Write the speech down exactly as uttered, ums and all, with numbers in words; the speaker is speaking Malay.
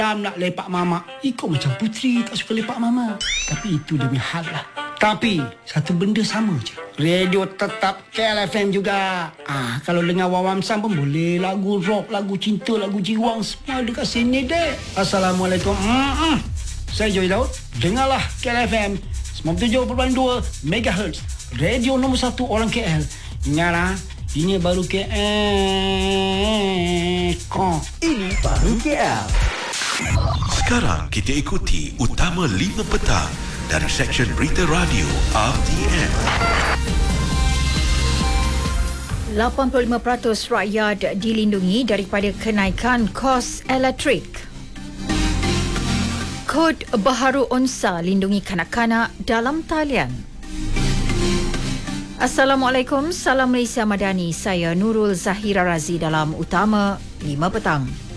nak lepak mama. Ikut macam Putri tak suka lepak mama. Tapi itu demi hal lah. Tapi satu benda sama je. Radio tetap K L F M juga. Ah, kalau dengar Wawam Sam pun boleh. Lagu rock, lagu cinta, lagu jiwang, semua dekat sini deh. Assalamualaikum. Mm-mm. Saya Joy Daud. Dengarlah K L F M sembilan puluh tujuh perpuluhan dua megahertz. Radio nombor satu orang K L. Ingat lah, ini baru K L. Ini baru K L. Sekarang kita ikuti Utama lima Petang dari Seksyen Berita Radio R T M. lapan puluh lima peratus rakyat dilindungi daripada kenaikan kos elektrik. Kod baharu Unsa lindungi kanak-kanak dalam talian. Assalamualaikum, salam Malaysia Madani. Saya Nurul Zahira Razi dalam Utama lima Petang.